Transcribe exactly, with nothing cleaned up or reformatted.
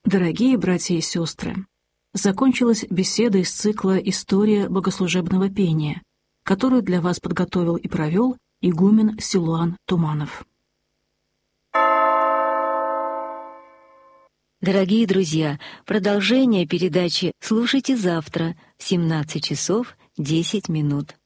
Дорогие братья и сестры, закончилась беседа из цикла «История богослужебного пения», которую для вас подготовил и провел игумен Силуан Туманов. Дорогие друзья, продолжение передачи слушайте завтра в семнадцать часов десять минут.